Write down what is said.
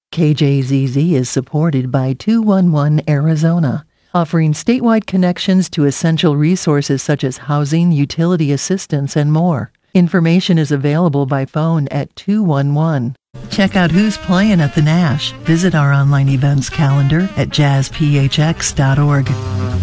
KJZZ is supported by 211 Arizona, offering statewide connections to essential resources such as housing, utility assistance, and more. Information is available by phone at 211. Check out who's playing at the Nash. Visit our online events calendar at jazzphx.org.